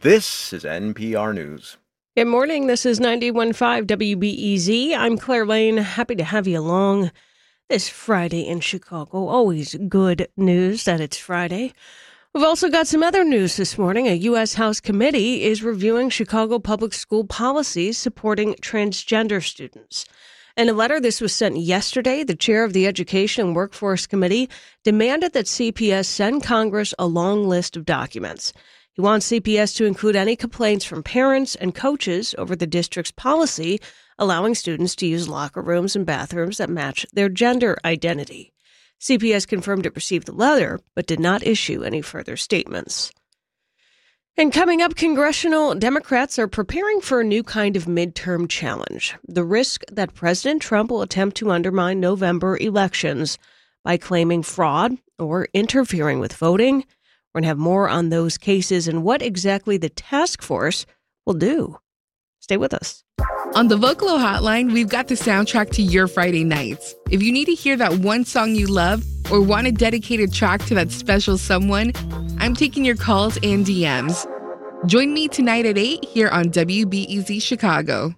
This is NPR News. Good morning. This is 91.5 WBEZ. I'm Claire Lane. Happy to have you along this Friday in Chicago. Always good news that it's Friday. We've also got some other news this morning. A U.S. House committee is reviewing Chicago public school policies supporting transgender students. In a letter, this was sent yesterday, the chair of the Education and Workforce Committee demanded that CPS send Congress a long list of documents. He wants CPS to include any complaints from parents and coaches over the district's policy allowing students to use locker rooms and bathrooms that match their gender identity. CPS confirmed it received the letter, but did not issue any further statements. And coming up, congressional Democrats are preparing for a new kind of midterm challenge, the risk that President Trump will attempt to undermine November elections by claiming fraud or interfering with voting. We're going to have more on those cases and what exactly the task force will do. Stay with us. On the Vocalo Hotline, we've got the soundtrack to your Friday nights. If you need to hear that one song you love or want a dedicated track to that special someone, I'm taking your calls and DMs. Join me tonight at 8 here on WBEZ Chicago.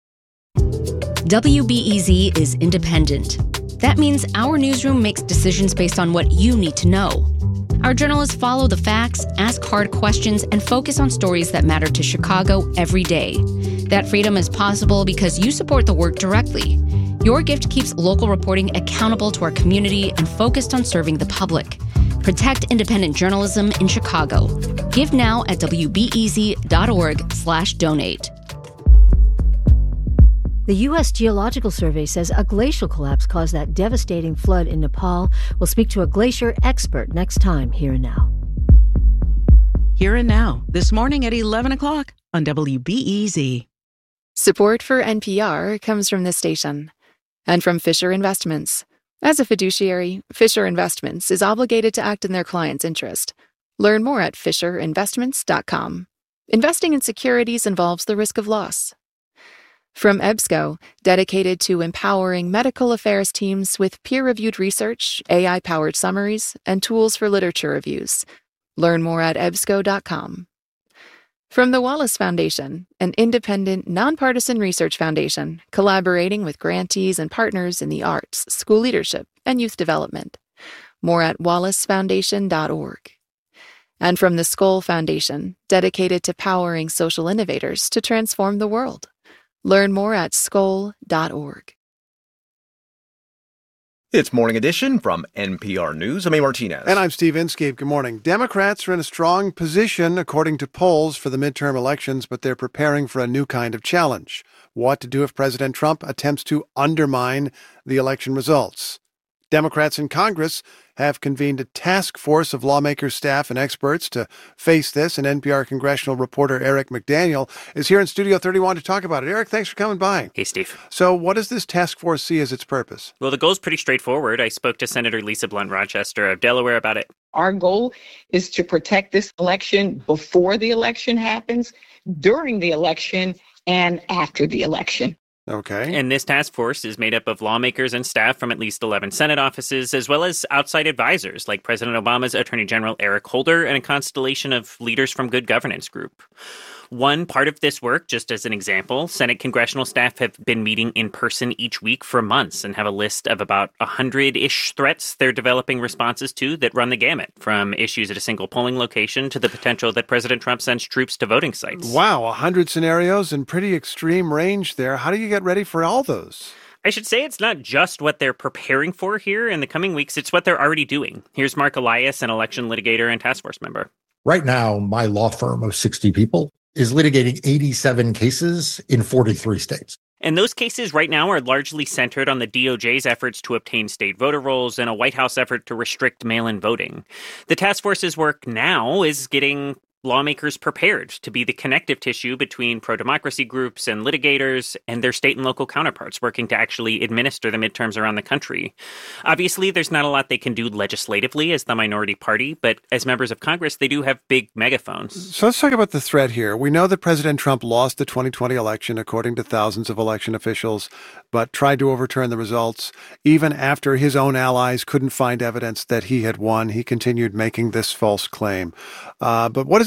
WBEZ is independent. That means our newsroom makes decisions based on what you need to know. Our journalists follow the facts, ask hard questions, and focus on stories that matter to Chicago every day. That freedom is possible because you support the work directly. Your gift keeps local reporting accountable to our community and focused on serving the public. Protect independent journalism in Chicago. Give now at wbez.org/donate. The U.S. Geological Survey says a glacial collapse caused that devastating flood in Nepal. We'll speak to a glacier expert next time, Here and Now. Here and Now, this morning at 11 o'clock on WBEZ. Support for NPR comes from this station and from Fisher Investments. As a fiduciary, Fisher Investments is obligated to act in their client's interest. Learn more at fisherinvestments.com. Investing in securities involves the risk of loss. From EBSCO, dedicated to empowering medical affairs teams with peer-reviewed research, AI-powered summaries, and tools for literature reviews. Learn more at ebsco.com. From the Wallace Foundation, an independent, nonpartisan research foundation collaborating with grantees and partners in the arts, school leadership, and youth development. More at wallacefoundation.org. And from the Skoll Foundation, dedicated to powering social innovators to transform the world. Learn more at skoll.org. It's Morning Edition from NPR News. I'm A. Martinez. And I'm Steve Inskeep. Good morning. Democrats are in a strong position, according to polls, for the midterm elections, but they're preparing for a new kind of challenge. What to do if President Trump attempts to undermine the election results. Democrats in Congress have convened a task force of lawmakers, staff, and experts to face this, and NPR congressional reporter Eric McDaniel is here in Studio 31 to talk about it. Eric, thanks for coming by. Hey, Steve. So what does this task force see as its purpose? Well, the goal's pretty straightforward. I spoke to Senator Lisa Blunt Rochester of Delaware about it. Our goal is to protect this election before the election happens, during the election, and after the election. Okay. And this task force is made up of lawmakers and staff from at least 11 Senate offices, as well as outside advisors like President Obama's Attorney General Eric Holder and a constellation of leaders from Good Governance Group. One part of this work, just as an example, Senate congressional staff have been meeting in person each week for months and have a list of about 100-ish threats they're developing responses to that run the gamut, from issues at a single polling location to the potential that President Trump sends troops to voting sites. Wow, 100 scenarios and pretty extreme range there. How do you get ready for all those? I should say it's not just what they're preparing for here in the coming weeks, it's what they're already doing. Here's Mark Elias, an election litigator and task force member. Right now, my law firm of 60 people is litigating 87 cases in 43 states. And those cases right now are largely centered on the DOJ's efforts to obtain state voter rolls and a White House effort to restrict mail-in voting. The task force's work now is getting lawmakers prepared to be the connective tissue between pro-democracy groups and litigators and their state and local counterparts working to actually administer the midterms around the country. Obviously, there's not a lot they can do legislatively as the minority party, but as members of Congress, they do have big megaphones. So let's talk about the threat here. We know that President Trump lost the 2020 election, according to thousands of election officials, but tried to overturn the results. Even after his own allies couldn't find evidence that he had won, he continued making this false claim. But what does he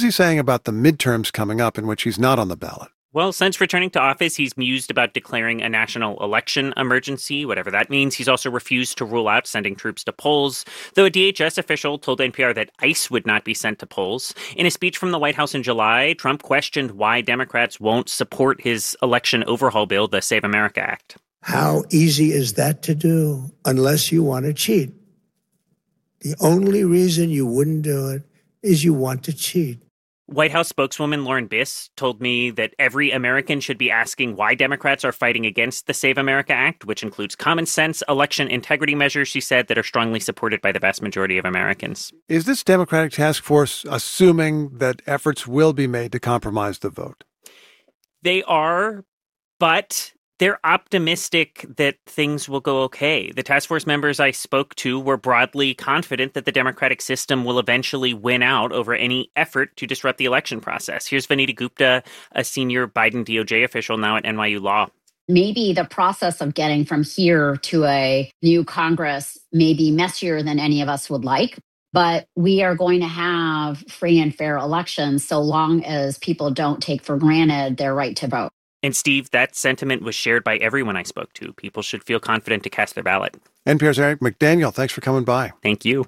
he saying about the midterms coming up in which he's not on the ballot? Well, since returning to office, he's mused about declaring a national election emergency, whatever that means. He's also refused to rule out sending troops to polls, though a DHS official told NPR that ICE would not be sent to polls. In a speech from the White House in July, Trump questioned why Democrats won't support his election overhaul bill, the Save America Act. How easy is that to do unless you want to cheat? The only reason you wouldn't do it is you want to cheat. White House spokeswoman Lauren Biss told me that every American should be asking why Democrats are fighting against the Save America Act, which includes common sense election integrity measures, she said, that are strongly supported by the vast majority of Americans. Is this Democratic task force assuming that efforts will be made to compromise the vote? They are, but they're optimistic that things will go okay. The task force members I spoke to were broadly confident that the democratic system will eventually win out over any effort to disrupt the election process. Here's Vanita Gupta, a senior Biden DOJ official now at NYU Law. Maybe the process of getting from here to a new Congress may be messier than any of us would like, but we are going to have free and fair elections so long as people don't take for granted their right to vote. And Steve, that sentiment was shared by everyone I spoke to. People should feel confident to cast their ballot. NPR's Eric McDaniel, thanks for coming by. Thank you.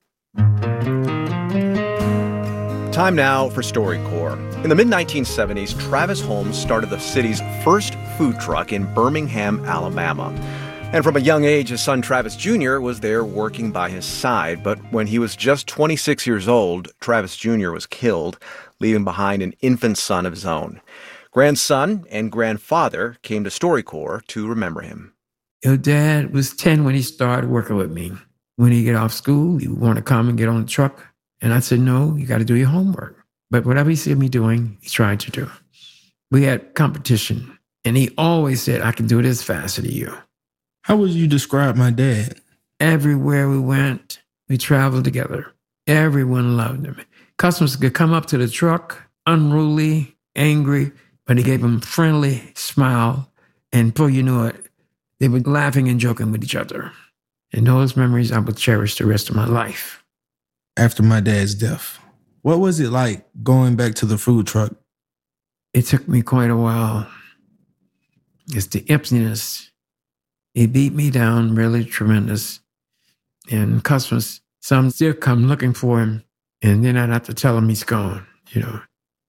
Time now for StoryCorps. In the mid-1970s, Travis Holmes started the city's first food truck in Birmingham, Alabama. And from a young age, his son Travis Jr. was there working by his side. But when he was just 26 years old, Travis Jr. was killed, leaving behind an infant son of his own. Grandson and grandfather came to StoryCorps to remember him. Your dad was 10 when he started working with me. When he get off school, he would want to come and get on the truck. And I said, no, you got to do your homework. But whatever he said me doing, he tried to do. We had competition, and he always said, I can do this faster than you. How would you describe my dad? Everywhere we went, we traveled together. Everyone loved him. Customers could come up to the truck, unruly, angry, but he gave them a friendly smile, and before you knew it, they were laughing and joking with each other. And those memories I will cherish the rest of my life. After my dad's death, what was it like going back to the food truck? It took me quite a while. It's the emptiness. He beat me down really tremendous. And customers, some still come looking for him, and then I'd have to tell him he's gone, you know.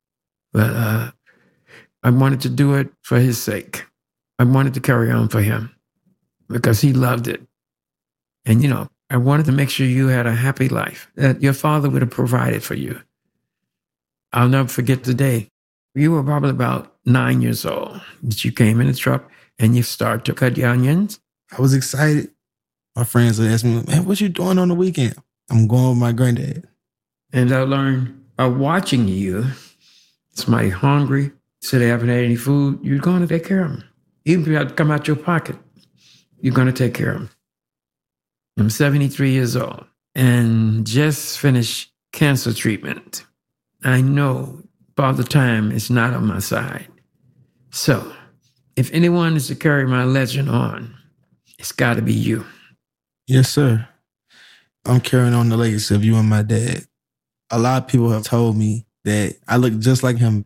But I wanted to do it for his sake. I wanted to carry on for him because he loved it. And, you know, I wanted to make sure you had a happy life, that your father would have provided for you. I'll never forget the day. You were probably about 9 years old that you came in the truck and you started to cut your onions. I was excited. My friends would ask me, man, what you doing on the weekend? I'm going with my granddad. And I learned by watching you, somebody hungry, so they haven't had any food, you're going to take care of them. Even if you have to come out your pocket, you're going to take care of them. I'm 73 years old and just finished cancer treatment. I know Father Time is not on my side. So if anyone is to carry my legend on, it's got to be you. Yes, sir. I'm carrying on the legacy of you and my dad. A lot of people have told me that I look just like him.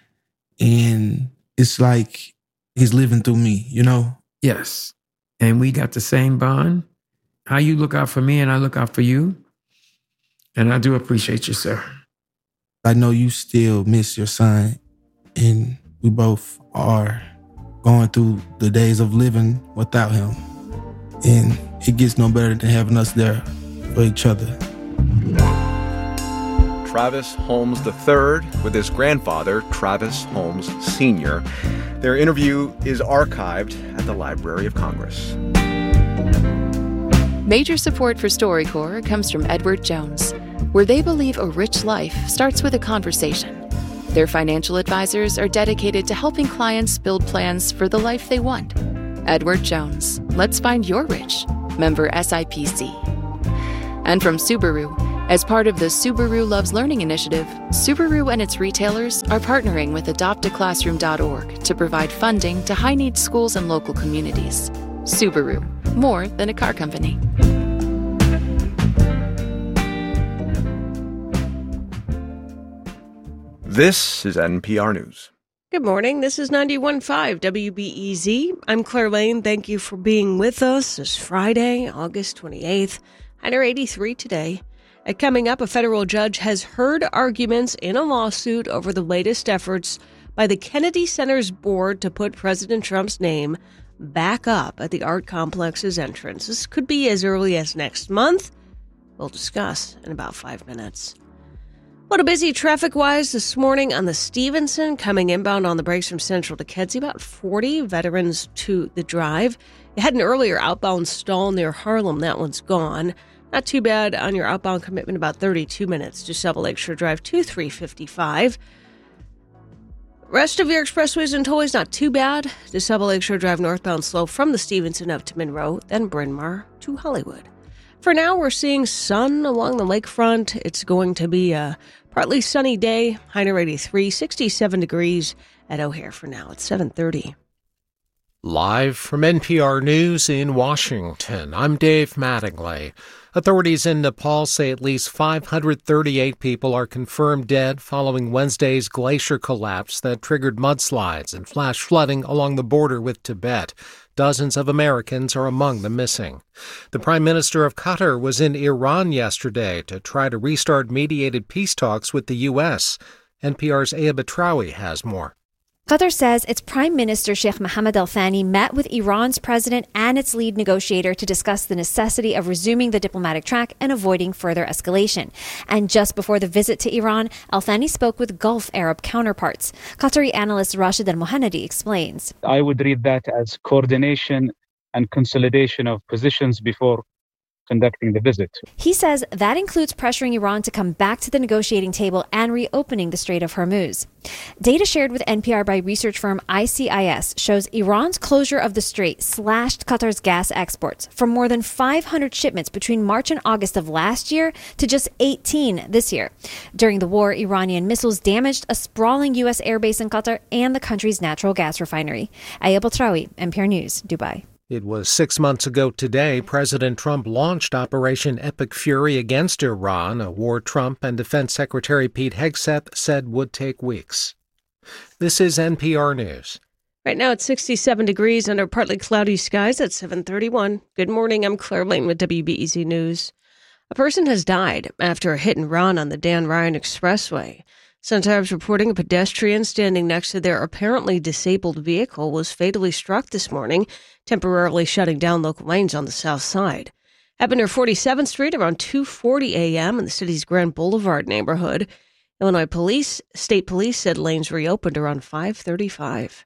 And it's like he's living through me, you know? Yes. And we got the same bond. How you look out for me and I look out for you. And I do appreciate you, sir. I know you still miss your son. And we both are going through the days of living without him. And it gets no better than having us there for each other. Travis Holmes III with his grandfather, Travis Holmes Sr. Their interview is archived at the Library of Congress. Major support for StoryCorps comes from Edward Jones, where they believe a rich life starts with a conversation. Their financial advisors are dedicated to helping clients build plans for the life they want. Edward Jones, let's find your rich. Member SIPC. And from Subaru, as part of the Subaru Loves Learning initiative, Subaru and its retailers are partnering with adoptaclassroom.org to provide funding to high-need schools and local communities. Subaru, more than a car company. This is NPR News. Good morning. This is 91.5 WBEZ. I'm Claire Lane. Thank you for being with us. It's Friday, August 28th. Under 83 today. And coming up, a federal judge has heard arguments in a lawsuit over the latest efforts by the Kennedy Center's board to put President Trump's name back up at the art complex's entrance. This could be as early as next month. We'll discuss in about 5 minutes. A little busy traffic-wise this morning on the Stevenson, coming inbound on the brakes from Central to Kedzie, about 40 veterans to the drive. You had an earlier outbound stall near Harlem. That one's gone. Not too bad on your outbound commitment, about 32 minutes to Double Lakeshore Drive to 355. Rest of your expressways and tollways, not too bad. To Double Lakeshore Drive northbound slow from the Stevenson up to Monroe, then Bryn Mawr to Hollywood. For now, we're seeing sun along the lakefront. It's going to be a partly sunny day, high near 83, 67 degrees at O'Hare for now. It's 7:30. Live from NPR News in Washington, I'm Dave Mattingly. Authorities in Nepal say at least 538 people are confirmed dead following Wednesday's glacier collapse that triggered mudslides and flash flooding along the border with Tibet. Dozens of Americans are among the missing. The Prime Minister of Qatar was in Iran yesterday to try to restart mediated peace talks with the U.S. NPR's Aya Batrawi has more. Qatar says its Prime Minister Sheikh Mohammed Al Thani met with Iran's president and its lead negotiator to discuss the necessity of resuming the diplomatic track and avoiding further escalation. And just before the visit to Iran, Al Thani spoke with Gulf Arab counterparts. Qatari analyst Rashid Al Mohannadi explains. I would read that as coordination and consolidation of positions before conducting the visit. He says that includes pressuring Iran to come back to the negotiating table and reopening the Strait of Hormuz. Data shared with NPR by research firm ICIS shows Iran's closure of the strait slashed Qatar's gas exports from more than 500 shipments between March and August of last year to just 18 this year. During the war, Iranian missiles damaged a sprawling U.S. airbase in Qatar and the country's natural gas refinery. Aya Batrawi, NPR News, Dubai. It was 6 months ago today President Trump launched Operation Epic Fury against Iran, a war Trump and Defense Secretary Pete Hegseth said would take weeks. This is NPR News. Right now it's 67 degrees under partly cloudy skies at 7:31. Good morning, I'm Claire Lane with WBEZ News. A person has died after a hit and run on the Dan Ryan Expressway. Sun-Times reporting a pedestrian standing next to their apparently disabled vehicle was fatally struck this morning, temporarily shutting down local lanes on the south side. Happened near 47th Street around 2:40 a.m. in the city's Grand Boulevard neighborhood. Illinois State Police said lanes reopened around 5:35.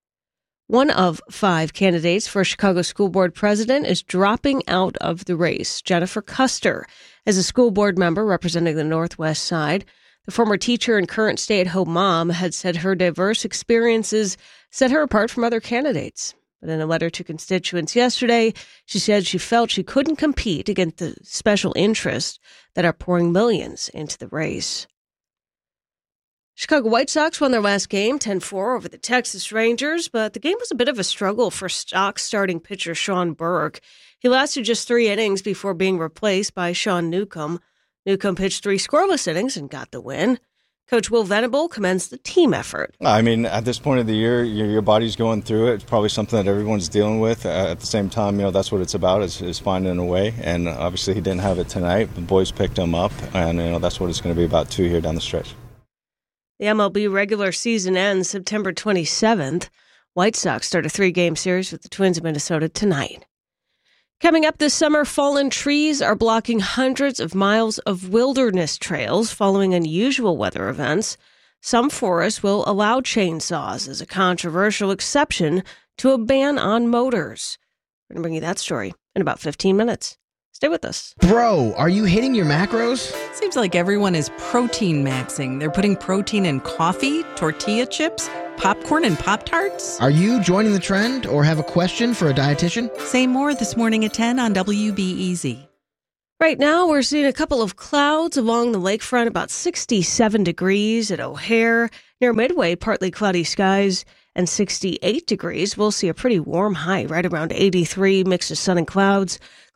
One of 5 candidates for Chicago School Board president is dropping out of the race. Jennifer Custer, as a school board member representing the Northwest Side. The former teacher and current stay-at-home mom had said her diverse experiences set her apart from other candidates. But in a letter to constituents yesterday, she said she felt she couldn't compete against the special interests that are pouring millions into the race. Chicago White Sox won their last game, 10-4 over the Texas Rangers, but the game was a bit of a struggle for Sox starting pitcher Sean Burke. He lasted just 3 innings before being replaced by Sean Newcomb. Newcomb pitched 3 scoreless innings and got the win. Coach Will Venable commends the team effort. I mean, at this point of the year, your body's going through it. It's probably something that everyone's dealing with. At the same time, that's what it's about, is finding a way. And obviously he didn't have it tonight. The boys picked him up, and that's what it's going to be about too here down the stretch. The MLB regular season ends September 27th. White Sox start a 3-game series with the Twins of Minnesota tonight. Coming up this summer, fallen trees are blocking hundreds of miles of wilderness trails following unusual weather events. Some forests will allow chainsaws as a controversial exception to a ban on motors. We're going to bring you that story in about 15 minutes. Stay with us. Bro, are you hitting your macros? Seems like everyone is protein maxing. They're putting protein in coffee, tortilla chips, popcorn, and Pop-Tarts. Are you joining the trend or have a question for a dietitian? Say more this morning at 10 on WBEZ. Right now, we're seeing a couple of clouds along the lakefront, about 67 degrees at O'Hare. Near Midway, partly cloudy skies and 68 degrees. We'll see a pretty warm high right around 83, mix of sun and clouds.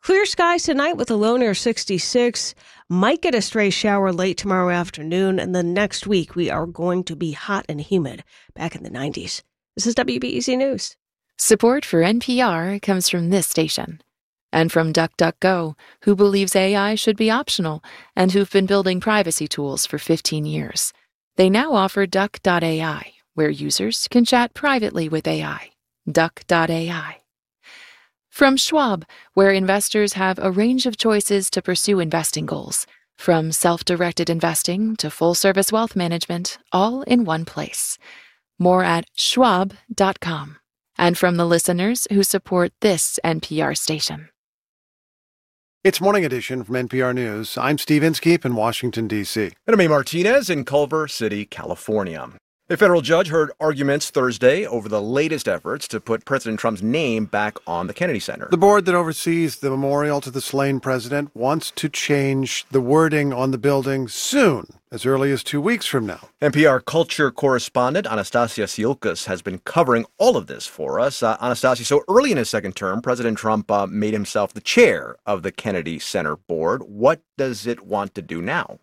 Clear skies tonight with a low near 66. Might get a stray shower late tomorrow afternoon. And then next week, we are going to be hot and humid back in the 90s. This is WBEZ News. Support for NPR comes from this station. And from DuckDuckGo, who believes AI should be optional and who've been building privacy tools for 15 years. They now offer Duck.ai, where users can chat privately with AI. Duck.ai. From Schwab, where investors have a range of choices to pursue investing goals, from self-directed investing to full-service wealth management, all in one place. More at schwab.com. And from the listeners who support this NPR station. It's Morning Edition from NPR News. I'm Steve Inskeep in Washington, D.C. And I'm Amy Martinez in Culver City, California. A federal judge heard arguments Thursday over the latest efforts to put President Trump's name back on the Kennedy Center. The board that oversees the memorial to the slain president wants to change the wording on the building soon, as early as 2 weeks from now. NPR culture correspondent Anastasia Siolkas has been covering all of this for us. Anastasia, so early in his second term, President Trump made himself the chair of the Kennedy Center board. What does it want to do now?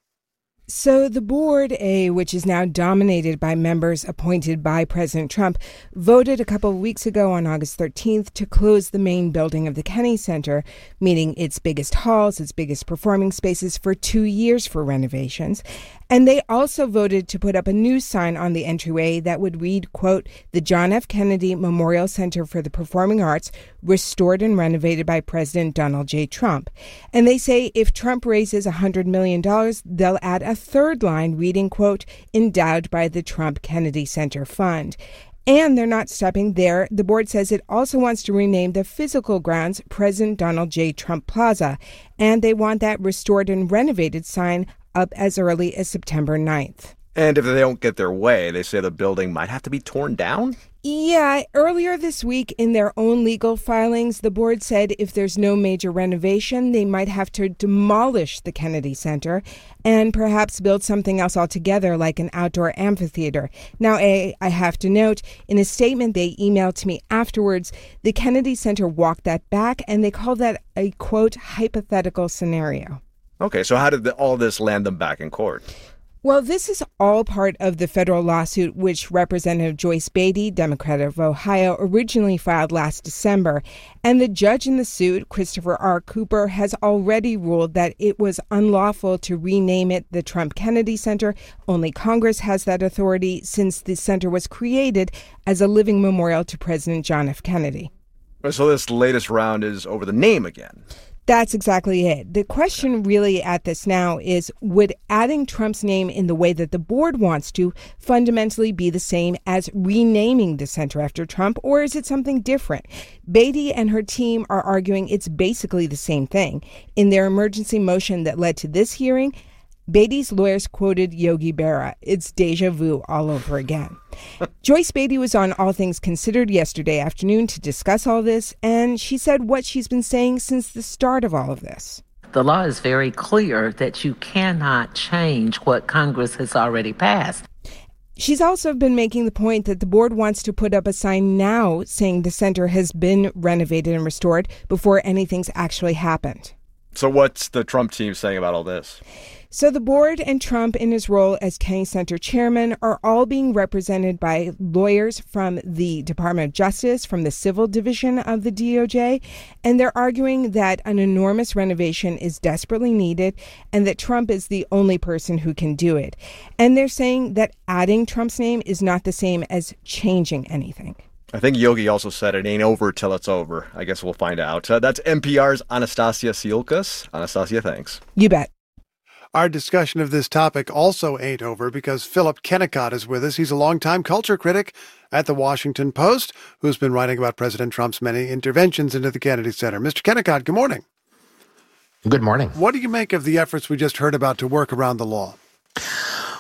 So the board, which is now dominated by members appointed by President Trump, voted a couple of weeks ago on August 13th to close the main building of the Kennedy Center, meaning its biggest halls, its biggest performing spaces, for 2 years for renovations. And they also voted to put up a new sign on the entryway that would read, quote, "The John F. Kennedy Memorial Center for the Performing Arts, restored and renovated by President Donald J. Trump." And they say if Trump raises $100 million, they'll add a third line reading, quote, "Endowed by the Trump Kennedy Center Fund." And they're not stopping there. The board says it also wants to rename the physical grounds President Donald J. Trump Plaza. And they want that restored and renovated sign up as early as September 9th. And if they don't get their way, they say the building might have to be torn down? Yeah, earlier this week in their own legal filings, the board said if there's no major renovation, they might have to demolish the Kennedy Center and perhaps build something else altogether, like an outdoor amphitheater. Now, I have to note, in a statement they emailed to me afterwards, the Kennedy Center walked that back, and they called that a, quote, hypothetical scenario. Okay, so how did all this land them back in court? Well, this is all part of the federal lawsuit which Representative Joyce Beatty, Democrat of Ohio, originally filed last December. And the judge in the suit, Christopher R. Cooper, has already ruled that it was unlawful to rename it the Trump Kennedy Center. Only Congress has that authority since the center was created as a living memorial to President John F. Kennedy. So this latest round is over the name again. That's exactly it. The question really at this now is, would adding Trump's name in the way that the board wants to fundamentally be the same as renaming the center after Trump, or is it something different? Beatty and her team are arguing it's basically the same thing. In their emergency motion that led to this hearing, Beatty's lawyers quoted Yogi Berra. It's deja vu all over again. Joyce Beatty was on All Things Considered yesterday afternoon to discuss all this, and she said what she's been saying since the start of all of this. The law is very clear that you cannot change what Congress has already passed. She's also been making the point that the board wants to put up a sign now saying the center has been renovated and restored before anything's actually happened. So what's the Trump team saying about all this? So the board and Trump in his role as Kennedy Center chairman are all being represented by lawyers from the Department of Justice, from the civil division of the DOJ, and they're arguing that an enormous renovation is desperately needed and that Trump is the only person who can do it. And they're saying that adding Trump's name is not the same as changing anything. I think Yogi also said it ain't over till it's over. I guess we'll find out. That's NPR's Anastasia Siolkas. Anastasia, thanks. You bet. Our discussion of this topic also ain't over because Philip Kennicott is with us. He's a longtime culture critic at the Washington Post who's been writing about President Trump's many interventions into the Kennedy Center. Mr. Kennicott, good morning. Good morning. What do you make of the efforts we just heard about to work around the law?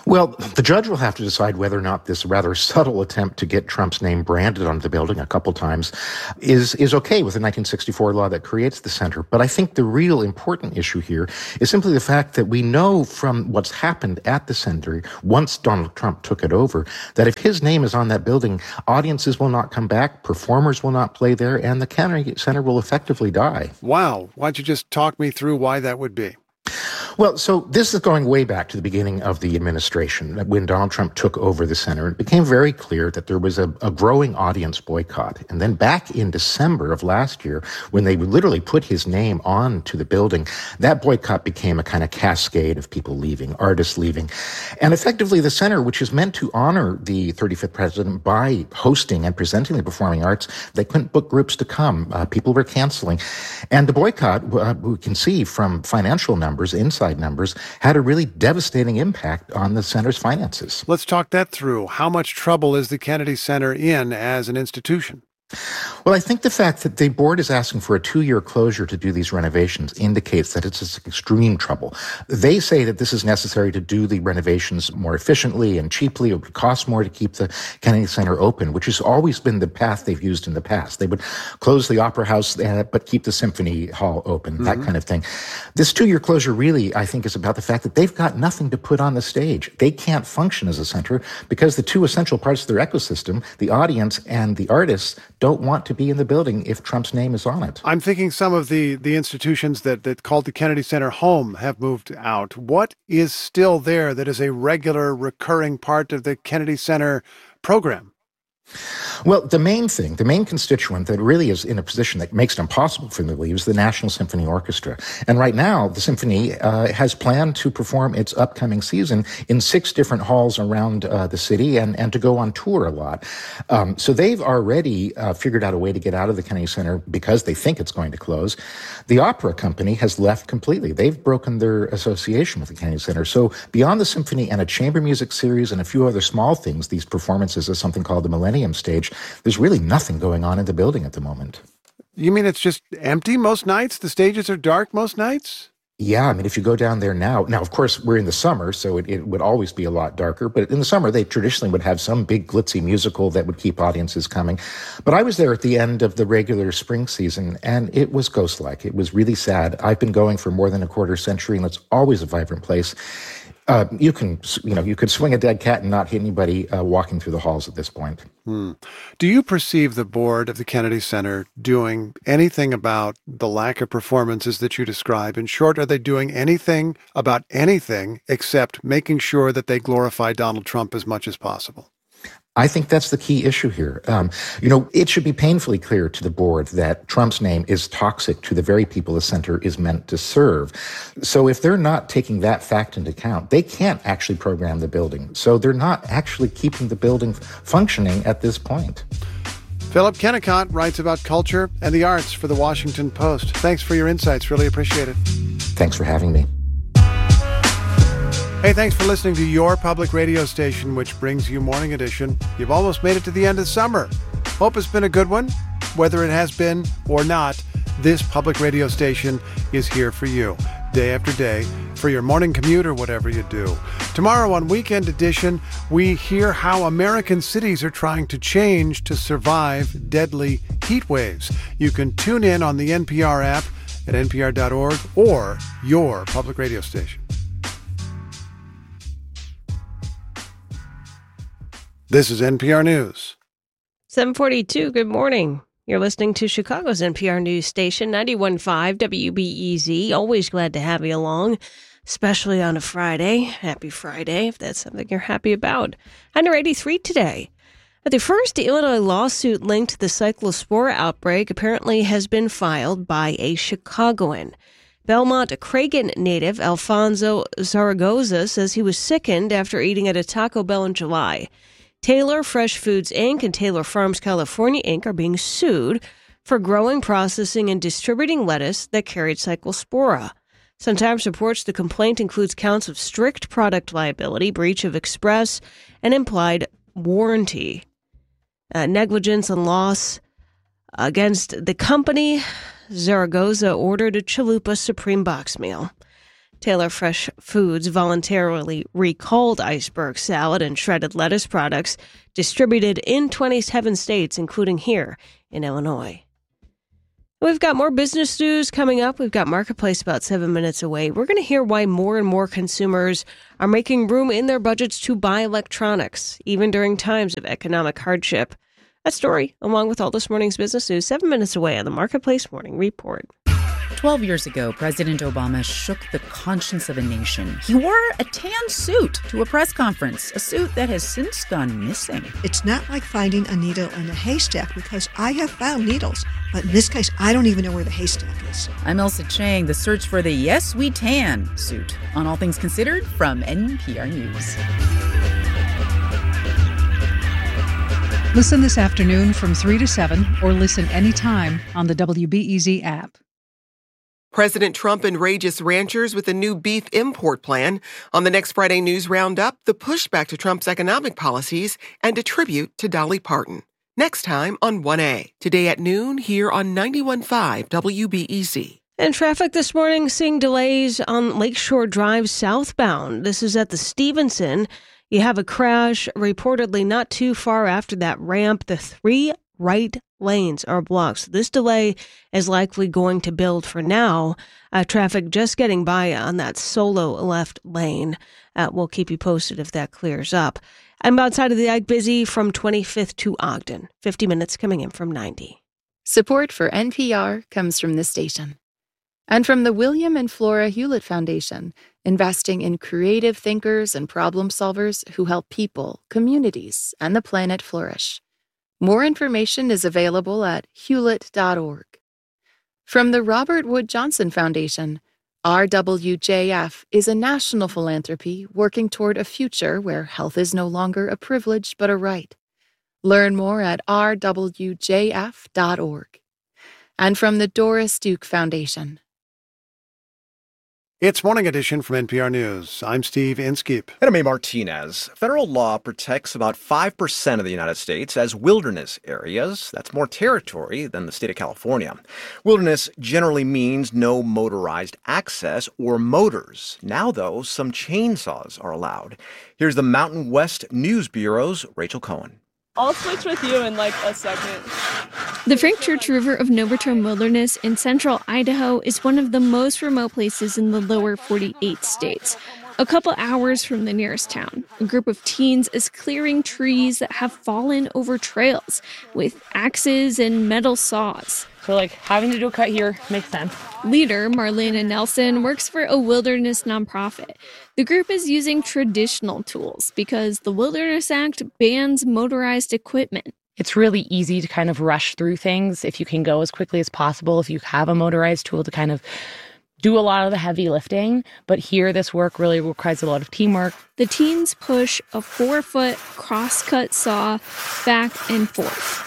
Well, the judge will have to decide whether or not this rather subtle attempt to get Trump's name branded onto the building a couple times is okay with the 1964 law that creates the center. But I think the real important issue here is simply the fact that we know from what's happened at the center once Donald Trump took it over, that if his name is on that building, audiences will not come back, performers will not play there, and the Kennedy Center will effectively die. Wow. Why don't you just talk me through why that would be? Well, so this is going way back to the beginning of the administration, when Donald Trump took over the center. It became very clear that there was a growing audience boycott. And then back in December of last year, when they literally put his name on to the building, that boycott became a kind of cascade of people leaving, artists leaving. And effectively, the center, which is meant to honor the 35th president by hosting and presenting the performing arts, they couldn't book groups to come. People were canceling. And the boycott, we can see from financial numbers, inside numbers, had a really devastating impact on the center's finances. Let's talk that through. How much trouble is the Kennedy Center in as an institution? Well, I think the fact that the board is asking for a 2-year closure to do these renovations indicates that it's extreme trouble. They say that this is necessary to do the renovations more efficiently and cheaply. It would cost more to keep the Kennedy Center open, which has always been the path they've used in the past. They would close the Opera House, but keep the Symphony Hall open, that kind of thing. This 2-year closure really, I think, is about the fact that they've got nothing to put on the stage. They can't function as a center because the two essential parts of their ecosystem, the audience and the artists, don't want to be in the building if Trump's name is on it. I'm thinking some of the institutions that called the Kennedy Center home have moved out. What is still there that is a regular, recurring part of the Kennedy Center program? Well, the main constituent that really is in a position that makes it impossible for them to leave is the National Symphony Orchestra. And right now, the symphony has planned to perform its upcoming season in 6 different halls around the city and to go on tour a lot. So they've already figured out a way to get out of the Kennedy Center because they think it's going to close. The opera company has left completely. They've broken their association with the Kennedy Center. So beyond the symphony and a chamber music series and a few other small things, these performances of something called the Millennium Stage, there's really nothing going on in the building at the moment. You mean it's just empty most nights? The stages are dark most nights? Yeah, I mean, if you go down there now, of course, we're in the summer, so it would always be a lot darker. But in the summer, they traditionally would have some big glitzy musical that would keep audiences coming. But I was there at the end of the regular spring season, and it was ghost-like. It was really sad. I've been going for more than a quarter century, and it's always a vibrant place. You could swing a dead cat and not hit anybody walking through the halls at this point. Do you perceive the board of the Kennedy Center doing anything about the lack of performances that you describe? In short, are they doing anything about anything except making sure that they glorify Donald Trump as much as possible? I think that's the key issue here. It should be painfully clear to the board that Trump's name is toxic to the very people the center is meant to serve. So if they're not taking that fact into account, they can't actually program the building. So they're not actually keeping the building functioning at this point. Philip Kennicott writes about culture and the arts for The Washington Post. Thanks for your insights. Really appreciate it. Thanks for having me. Hey, thanks for listening to your public radio station, which brings you Morning Edition. You've almost made it to the end of summer. Hope it's been a good one. Whether it has been or not, this public radio station is here for you, day after day, for your morning commute or whatever you do. Tomorrow on Weekend Edition, we hear how American cities are trying to change to survive deadly heat waves. You can tune in on the NPR app at npr.org or your public radio station. This is NPR News. 742, good morning. You're listening to Chicago's NPR News Station, 91.5 WBEZ. Always glad to have you along, especially on a Friday. Happy Friday, if that's something you're happy about. Under 83 today. The first Illinois lawsuit linked to the cyclospora outbreak apparently has been filed by a Chicagoan. Belmont Cragen native Alfonso Zaragoza says he was sickened after eating at a Taco Bell in July. Taylor Fresh Foods, Inc. and Taylor Farms California, Inc. are being sued for growing, processing, and distributing lettuce that carried cyclospora. Sun-Times reports the complaint includes counts of strict product liability, breach of express and implied warranty, negligence and loss against the company. Zaragoza ordered a Chalupa Supreme box meal. Taylor Fresh Foods voluntarily recalled iceberg salad and shredded lettuce products distributed in 27 states, including here in Illinois. We've got more business news coming up. We've got Marketplace about 7 minutes away. We're going to hear why more and more consumers are making room in their budgets to buy electronics, even during times of economic hardship. That story, along with all this morning's business news, 7 minutes away on the Marketplace Morning Report. 12 years ago, President Obama shook the conscience of a nation. He wore a tan suit to a press conference, a suit that has since gone missing. It's not like finding a needle in a haystack, because I have found needles. But in this case, I don't even know where the haystack is. I'm Elsa Chang, the search for the Yes We Tan suit on All Things Considered from NPR News. Listen this afternoon from 3 to 7 or listen anytime on the WBEZ app. President Trump enrages ranchers with a new beef import plan. On the next Friday News Roundup, the pushback to Trump's economic policies and a tribute to Dolly Parton. Next time on 1A. Today at noon here on 91.5 WBEZ. And traffic this morning seeing delays on Lakeshore Drive southbound. This is at the Stevenson. You have a crash reportedly not too far after that ramp. The 3 right lanes are blocked. So this delay is likely going to build for now. Traffic just getting by on that solo left lane. We'll keep you posted if that clears up. I'm outside of the Ike Busy from 25th to Ogden. 50 minutes coming in from 90. Support for NPR comes from this station. And from the William and Flora Hewlett Foundation, investing in creative thinkers and problem solvers who help people, communities, and the planet flourish. More information is available at hewlett.org. From the Robert Wood Johnson Foundation, RWJF is a national philanthropy working toward a future where health is no longer a privilege but a right. Learn more at rwjf.org. And from the Doris Duke Foundation. It's Morning Edition from NPR News. I'm Steve Inskeep. And I'm A. Martinez. Federal law protects about 5% of the United States as wilderness areas. That's more territory than the state of California. Wilderness generally means no motorized access or motors. Now, though, some chainsaws are allowed. Here's the Mountain West News Bureau's Rachel Cohen. I'll switch with you in like a second. The Frank Church River of No Return Wilderness in central Idaho is one of the most remote places in the lower 48 states. A couple hours from the nearest town, a group of teens is clearing trees that have fallen over trails with axes and metal saws. So having to do a cut here makes sense. Leader Marlena Nelson works for a wilderness nonprofit. The group is using traditional tools because the Wilderness Act bans motorized equipment. It's really easy to kind of rush through things if you can go as quickly as possible, if you have a motorized tool to kind of do a lot of the heavy lifting. But here, this work really requires a lot of teamwork. The teens push a 4-foot crosscut saw back and forth.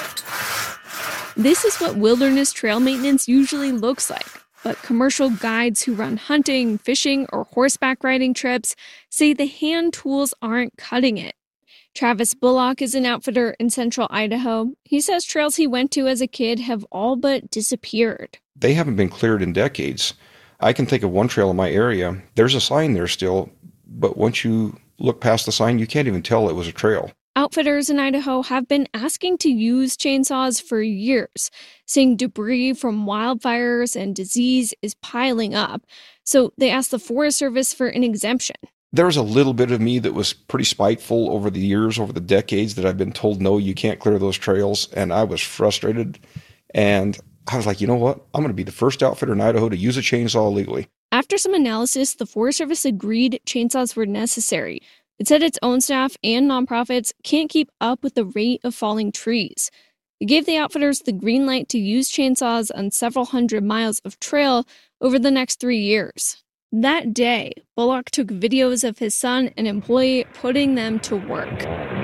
This is what wilderness trail maintenance usually looks like. But commercial guides who run hunting, fishing, or horseback riding trips say the hand tools aren't cutting it. Travis Bullock is an outfitter in central Idaho. He says trails he went to as a kid have all but disappeared. They haven't been cleared in decades. I can think of one trail in my area. There's a sign there still, but once you look past the sign, you can't even tell it was a trail. Outfitters in Idaho have been asking to use chainsaws for years, saying debris from wildfires and disease is piling up. So they asked the Forest Service for an exemption. There was a little bit of me that was pretty spiteful over the years, over the decades, that I've been told, no, you can't clear those trails. And I was frustrated. And I was like, you know what? I'm going to be the first outfitter in Idaho to use a chainsaw legally. After some analysis, the Forest Service agreed chainsaws were necessary. It said its own staff and nonprofits can't keep up with the rate of falling trees. It gave the outfitters the green light to use chainsaws on several hundred miles of trail over the next 3 years. That day, Bullock took videos of his son, an employee, putting them to work.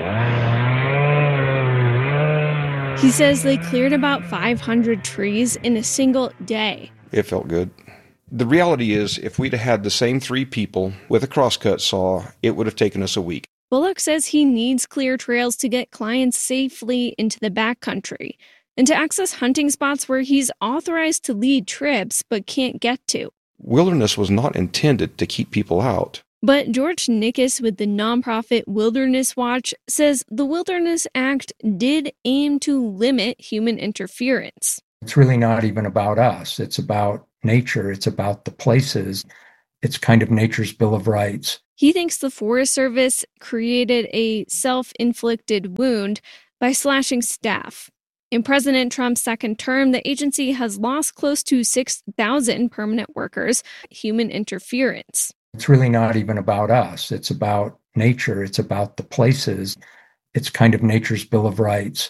He says they cleared about 500 trees in a single day. It felt good. The reality is, if we'd had the same 3 people with a crosscut saw, it would have taken us a week. Bullock says he needs clear trails to get clients safely into the backcountry and to access hunting spots where he's authorized to lead trips but can't get to. wilderness was not intended to keep people out. But George Nickus with the nonprofit Wilderness Watch says the Wilderness Act did aim to limit human interference. It's really not even about us. It's about nature. It's about the places. It's kind of nature's Bill of Rights. He thinks the Forest Service created a self-inflicted wound by slashing staff. In President Trump's second term, the agency has lost close to 6,000 permanent workers. Human interference. It's really not even about us. It's about nature. It's about the places. It's kind of nature's Bill of Rights.